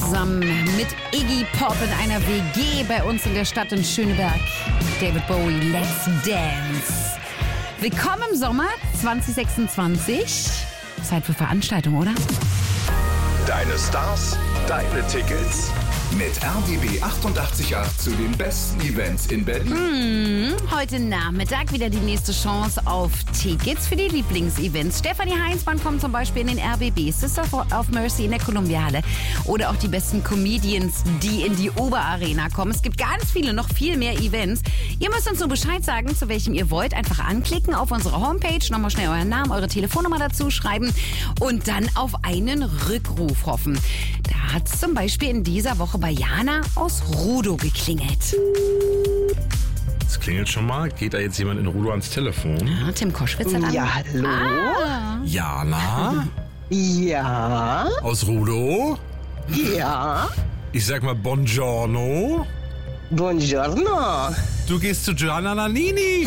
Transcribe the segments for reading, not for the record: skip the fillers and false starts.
zusammen mit Iggy Pop in einer WG bei uns in der Stadt in Schöneberg. David Bowie, Let's Dance. Willkommen im Sommer 2026. Zeit für Veranstaltung, oder? Deine Stars, deine Tickets. Mit RBB 88.8 zu den besten Events in Berlin. Heute Nachmittag wieder die nächste Chance auf Tickets für die Lieblingsevents. Stefanie Heinzmann kommt zum Beispiel in den RBB Sisters of Mercy in der Columbia-Halle. Oder auch die besten Comedians, die in die Oberarena kommen. Es gibt ganz viele, noch viel mehr Events. Ihr müsst uns nur Bescheid sagen, zu welchem ihr wollt. Einfach anklicken auf unsere Homepage, nochmal schnell euren Namen, eure Telefonnummer dazu schreiben und dann auf einen Rückruf hoffen. Da hat es zum Beispiel in dieser Woche bei Jana aus Rudow geklingelt. Es klingelt schon mal. Geht da jetzt jemand in Rudow ans Telefon? Ja, Tim Koschwitz hat an. Ja, hallo? Jana? Ja? Aus Rudow? Ja? Ich sag mal Buongiorno. Buongiorno. Du gehst zu Gianna Nannini.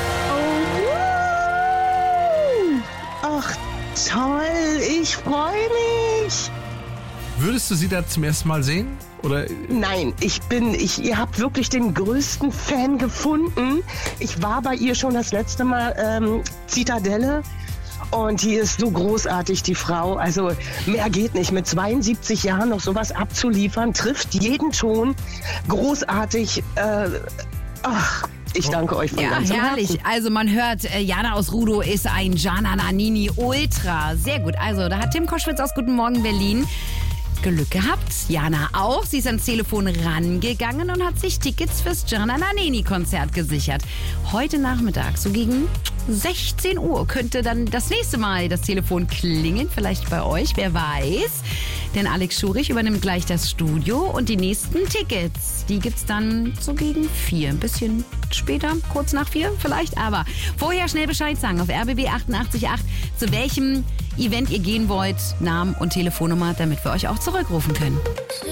Ach, toll, ich freue mich. Würdest du sie da zum ersten Mal sehen? Oder? Nein, ihr habt wirklich den größten Fan gefunden. Ich war bei ihr schon das letzte Mal, Zitadelle. Und die ist so großartig, die Frau. Also mehr geht nicht. Mit 72 Jahren noch sowas abzuliefern, trifft jeden Ton. Großartig. Ich danke euch von ganzem herrlich. Herzen. Also man hört, Jana aus Rudow ist ein Gianna Nannini Ultra. Sehr gut. Also da hat Tim Koschwitz aus Guten Morgen Berlin Glück gehabt. Jana auch. Sie ist ans Telefon rangegangen und hat sich Tickets fürs Gianna Nannini Konzert gesichert. Heute Nachmittag, so gegen 16 Uhr, könnte dann das nächste Mal das Telefon klingeln. Vielleicht bei euch, wer weiß. Denn Alex Schurich übernimmt gleich das Studio und die nächsten Tickets, die gibt's dann so gegen 4. Ein bisschen später, kurz nach 4 vielleicht. Aber vorher schnell Bescheid sagen auf RBB 88.8, zu welchem Event ihr gehen wollt, Namen und Telefonnummer, damit wir euch auch zurückrufen können.